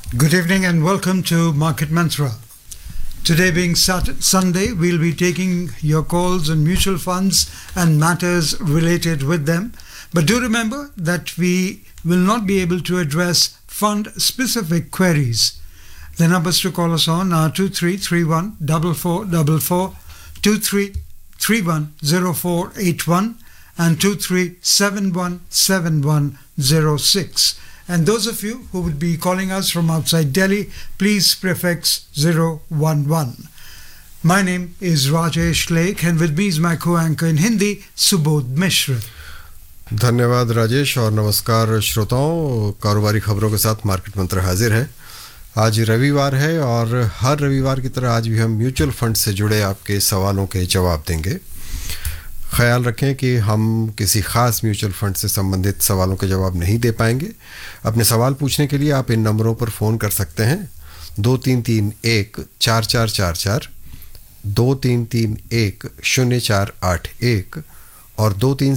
Good evening and welcome to Market Mantra. Today being Sunday, we'll be taking your calls on mutual funds and matters related with them. But do remember that we will not be able to address fund-specific queries. The numbers to call us on are 2331 4444, 2331 0481 and 23717106. And those of you who would be calling us from outside Delhi, please prefix 011. My name is Rajesh Lake and with me is my co-anchor in Hindi, Subodh Mishra. धन्यवाद राजेश और नमस्कार श्रोताओं। कारोबारी खबरों के साथ market मंत्र हाजिर है। आज रविवार है और हर रविवार की तरह आज भी हम म्यूचुअल फंड से जुड़े आपके सवालों के जवाब देंगे। ख्याल रखें कि हम किसी ख़ास म्यूचुअल फंड से संबंधित सवालों के जवाब नहीं दे पाएंगे। अपने सवाल पूछने के लिए आप इन नंबरों पर फ़ोन कर सकते हैं 2331-4444, 2331-0481 और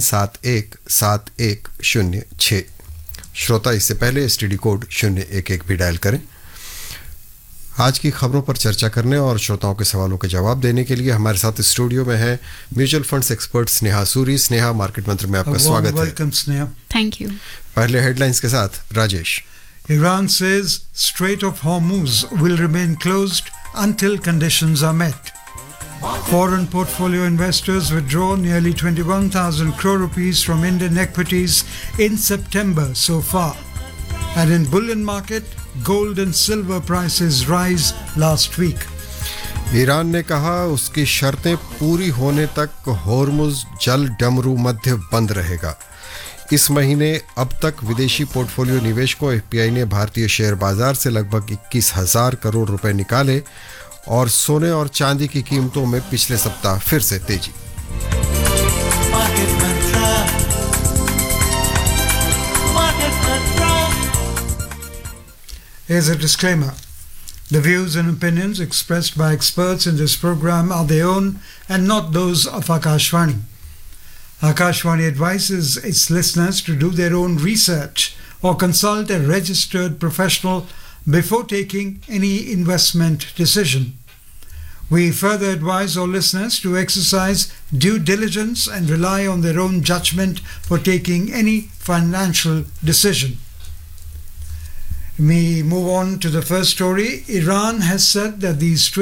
2371-7106। श्रोता इससे पहले एसटीडी कोड 011 भी डायल करें। आज की खबरों पर चर्चा करने और श्रोताओं के सवालों के जवाब देने के लिए हमारे साथ स्टूडियो में है mutual funds expert Sneha Suri. Sneha, market मंत्र में आपका स्वागत है। वेलकम स्नेहा। Thank you. पहले हेडलाइंस के साथ Rajesh. Iran says Strait of Hormuz will remain closed until conditions are met. Foreign portfolio investors withdraw nearly 21,000 crore rupees from Indian equities in September so far. And in bullion market, gold and silver prices rise last week. Iran ने कहा उसकी शर्तें पूरी होने तक होर्मुज जल डमरू मध्य बंद रहेगा। इस महीने अब तक विदेशी पोर्टफोलियो निवेशकों एफपीआई ने भारतीय शेयर बाजार से लगभग 21,000 करोड़ रुपए निकाले और सोने और चांदी की कीमतों में पिछले सप्ताह फिर से तेजी। Here's a disclaimer. The views and opinions expressed by experts in this program are their own and not those of Akashvani. Akashvani advises its listeners to do their own research or consult a registered professional before taking any investment decision. We further advise our listeners to exercise due diligence and rely on their own judgment for taking any financial decision. We move on to the first story. Iran has said that the Strait